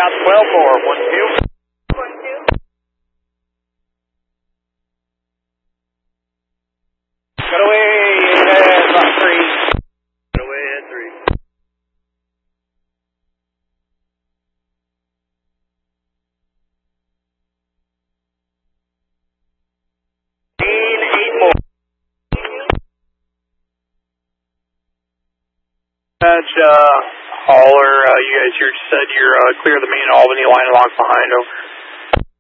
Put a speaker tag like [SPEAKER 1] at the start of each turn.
[SPEAKER 1] out 12-4, 1-2. Got away at about 3. Got away at 3. Hauler, you guys here said you're clear of the main Albany line along behind. Over.